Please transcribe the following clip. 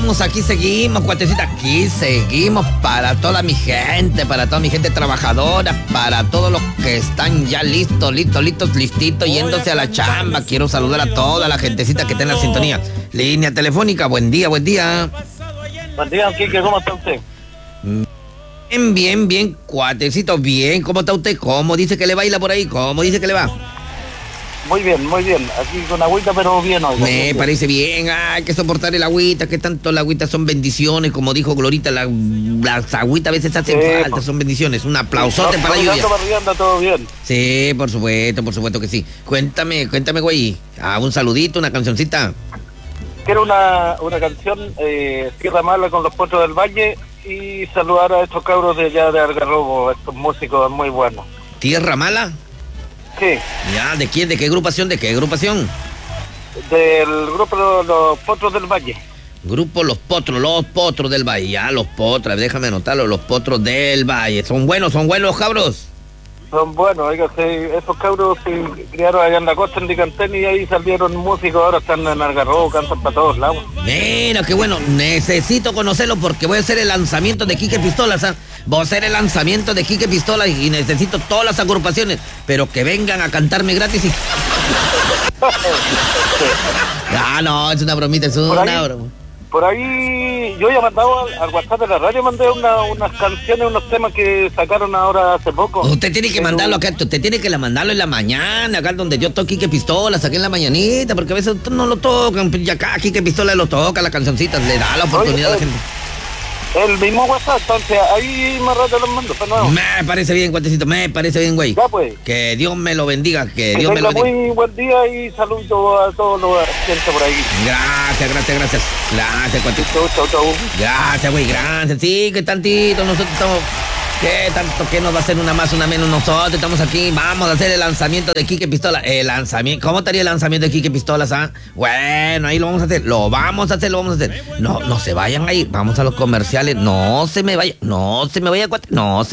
aquí seguimos, cuatecita, aquí seguimos para toda mi gente trabajadora, para todos los que están ya listitos, yéndose a la chamba. Quiero saludar a toda la gentecita que está en la sintonía. Línea telefónica, buen día. Buen día, Quique, ¿cómo está usted? Bien, cuatecito, bien. ¿Cómo está usted? ¿Cómo dice que le baila por ahí? ¿Cómo dice que le va? Muy bien. Aquí con agüita, pero bien hoy. Me parece bien. Hay que soportar el agüita, que tanto la agüita son bendiciones. Como dijo Glorita, las agüitas a veces hacen falta, son bendiciones. Un aplausote para la lluvia. Anda todo bien. Sí, por supuesto que sí. Cuéntame, güey. Un saludito, una cancioncita. Quiero una canción, Tierra Mala con los Potros del Valle, y saludar a estos cabros de allá de Algarrobo, estos músicos muy buenos. ¿Tierra Mala? Sí. Ya, ¿de quién? ¿De qué agrupación? Del grupo Los Potros del Valle. Grupo Los Potros del Valle. Ya, Los Potros, déjame anotarlo, Los Potros del Valle. Son buenos los cabros. Son buenos, oiga, esos cabros se criaron allá en la costa, en Licantén, y ahí salieron músicos, ahora están en Algarrobo, cantan para todos lados. Mira, qué bueno, necesito conocerlo porque voy a hacer el lanzamiento de Quique Pistolas, Voy a hacer el lanzamiento de Quique Pistolas y necesito todas las agrupaciones, pero que vengan a cantarme gratis y... No, es una bromita, es una broma. Por ahí yo ya mandado al WhatsApp de la radio, mandé unas canciones, unos temas que sacaron ahora hace poco. Usted tiene que mandarlo acá, usted tiene que mandarlo en la mañana, acá donde yo toque Quique Pistola, saqué en la mañanita, porque a veces no lo tocan, y acá Quique Pistola lo toca, las cancioncitas, le da la oportunidad a la gente. El mismo WhatsApp, entonces ahí más rato los mando, de nuevo. Me parece bien, cuatecito, me parece bien, güey. Ya pues. Que Dios me lo bendiga, que Dios me lo bendiga. Muy buen día y saludo a todos los gente por ahí. Gracias, cuatecito. Chau. Gracias, güey, gracias. Sí, que tantito, nosotros estamos... ¿Qué tanto que nos va a hacer una más, una menos? Nosotros estamos aquí, vamos a hacer el lanzamiento de Quique Pistola. ¿Cómo estaría el lanzamiento de Quique Pistolas, Bueno, ahí lo vamos a hacer. No se vayan ahí, vamos a los comerciales. No se me vaya,